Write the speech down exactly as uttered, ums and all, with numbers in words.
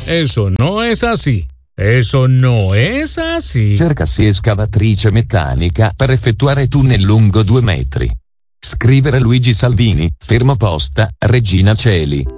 Eso no es así. Eso no es así. Cercasi escavatrice meccanica per effettuare tunnel lungo due metri. Scrivere Luigi Salvini, fermo posta, Regina Coeli.